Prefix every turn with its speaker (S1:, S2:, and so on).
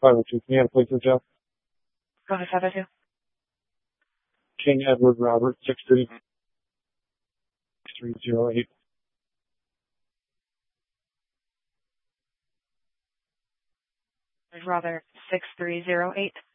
S1: 502. Can you have a place in jail?
S2: Go ahead, 502.
S1: King Edward Robert, 6308.
S2: Robert, 6308.